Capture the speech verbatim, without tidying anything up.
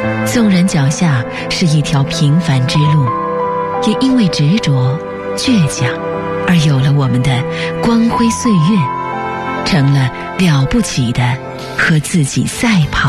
纵然脚下是一条平凡之路，也因为执着、倔强，而有了我们的光辉岁月，成了了不起的和自己赛跑。